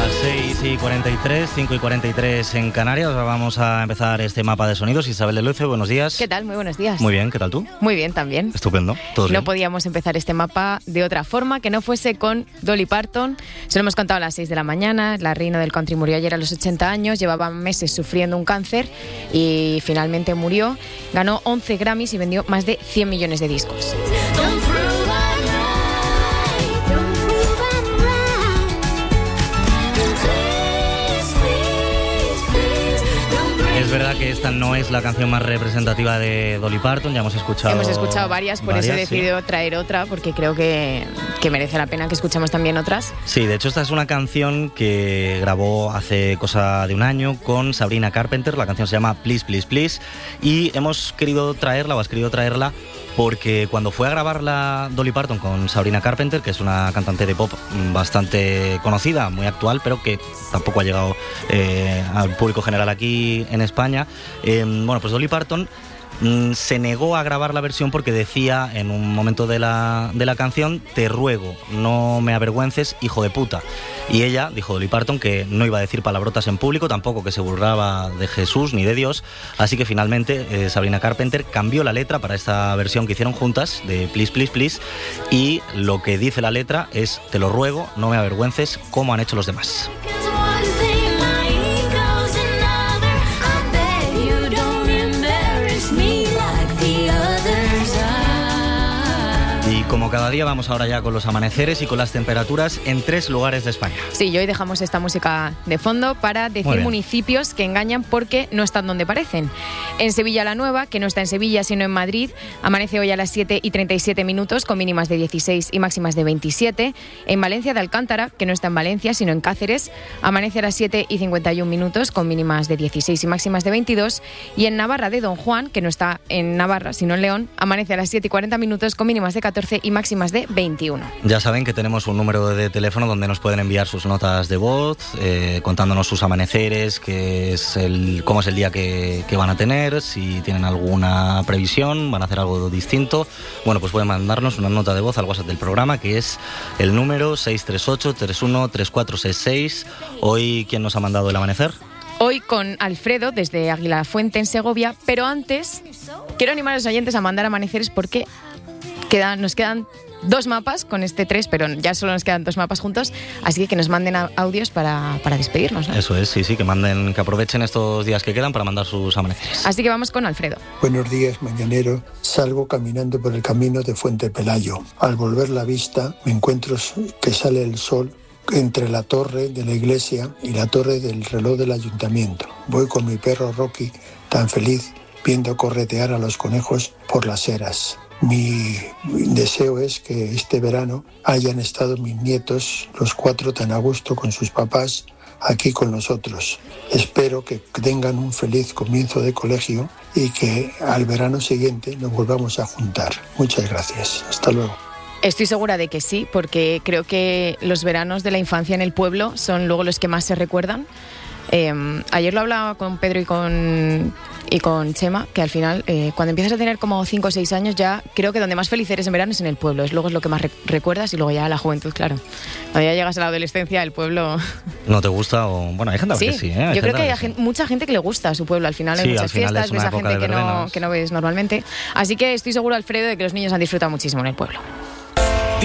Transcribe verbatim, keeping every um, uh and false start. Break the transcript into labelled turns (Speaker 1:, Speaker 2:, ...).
Speaker 1: seis y cuarenta y tres, cinco y cuarenta y tres en Canarias. Vamos a empezar este mapa de sonidos. Isabel de Luce, buenos días.
Speaker 2: ¿Qué tal? Muy buenos días.
Speaker 1: Muy bien, ¿qué tal tú?
Speaker 2: Muy bien también.
Speaker 1: Estupendo, todo bien.
Speaker 2: No podíamos empezar este mapa de otra forma que no fuese con Dolly Parton. Se lo hemos contado a las seis de la mañana. La reina del country murió ayer a los ochenta años. Llevaba meses sufriendo un cáncer y finalmente murió. Ganó once Grammys y vendió más de cien millones de discos.
Speaker 1: Es verdad que esta no es la canción más representativa de Dolly Parton, ya hemos escuchado
Speaker 2: Hemos escuchado varias, por
Speaker 1: varias,
Speaker 2: eso he decidido
Speaker 1: sí.
Speaker 2: traer otra, porque creo que, que merece la pena que escuchemos también otras.
Speaker 1: Sí, de hecho esta es una canción que grabó hace cosa de un año con Sabrina Carpenter. La canción se llama Please, Please, Please, y hemos querido traerla, o has querido traerla, porque cuando fue a grabarla Dolly Parton con Sabrina Carpenter, que es una cantante de pop bastante conocida, muy actual, pero que tampoco ha llegado eh, al público general aquí en España, eh, bueno, pues Dolly Parton mm, se negó a grabar la versión porque decía en un momento de la, de la canción: te ruego, no me avergüences, hijo de puta. Y ella, dijo Dolly Parton, que no iba a decir palabrotas en público, tampoco que se burlaba de Jesús ni de Dios, así que finalmente eh, Sabrina Carpenter cambió la letra para esta versión que hicieron juntas de Please, Please, Please, y lo que dice la letra es: te lo ruego, no me avergüences como han hecho los demás. Y como cada día vamos ahora ya con los amaneceres y con las temperaturas en tres lugares de España.
Speaker 2: Sí, y hoy dejamos esta música de fondo para decir municipios que engañan porque no están donde parecen. En Sevilla la Nueva, que no está en Sevilla sino en Madrid, amanece hoy a las siete y treinta y siete minutos con mínimas de dieciséis y máximas de veintisiete. En Valencia de Alcántara, que no está en Valencia sino en Cáceres, amanece a las siete y cincuenta y un minutos con mínimas de dieciséis y máximas de veintidós. Y en Navarra de Don Juan, que no está en Navarra sino en León, amanece a las siete y cuarenta minutos con mínimas de catorce y máximas de veintiuno.
Speaker 1: Ya saben que tenemos un número de teléfono donde nos pueden enviar sus notas de voz, eh, contándonos sus amaneceres, qué es el, cómo es el día que, que van a tener, si tienen alguna previsión, van a hacer algo distinto. Bueno, pues pueden mandarnos una nota de voz al WhatsApp del programa, que es el número seis tres ocho, tres uno, tres cuatro seis seis. Hoy, ¿quién nos ha mandado el amanecer?
Speaker 2: Hoy con Alfredo desde Águila Fuente en Segovia, pero antes quiero animar a los oyentes a mandar amaneceres porque Quedan, nos quedan dos mapas con este tres, pero ya solo nos quedan dos mapas juntos, así que que nos manden audios para, para despedirnos, ¿no?
Speaker 1: Eso es, sí, sí, que manden, que aprovechen estos días que quedan para mandar sus amaneceres.
Speaker 2: Así que vamos con Alfredo.
Speaker 3: Buenos días, mañanero. Salgo caminando por el camino de Fuente Pelayo. Al volver la vista me encuentro que sale el sol entre la torre de la iglesia y la torre del reloj del ayuntamiento. Voy con mi perro Rocky, tan feliz, viendo corretear a los conejos por las eras. Mi deseo es que este verano hayan estado mis nietos, los cuatro, tan a gusto con sus papás, aquí con nosotros. Espero que tengan un feliz comienzo de colegio y que al verano siguiente nos volvamos a juntar. Muchas gracias. Hasta luego.
Speaker 2: Estoy segura de que sí, porque creo que los veranos de la infancia en el pueblo son luego los que más se recuerdan. Eh, ayer lo hablaba con Pedro y con, y con Chema, que al final, eh, cuando empiezas a tener como cinco o seis años, ya creo que donde más feliz eres en verano es en el pueblo. Es luego es lo que más re- recuerdas y luego ya la juventud, claro. Cuando ya llegas a la adolescencia, el pueblo...
Speaker 1: ¿No te gusta? O bueno, hay gente
Speaker 2: sí,
Speaker 1: que sí, ¿eh? Hay
Speaker 2: yo creo que hay
Speaker 1: que
Speaker 2: gente, mucha gente que le gusta a su pueblo. Al final hay
Speaker 1: sí,
Speaker 2: muchas
Speaker 1: final
Speaker 2: fiestas, ves a gente que no, que no ves normalmente. Así que estoy seguro, Alfredo, de que los niños han disfrutado muchísimo en el pueblo.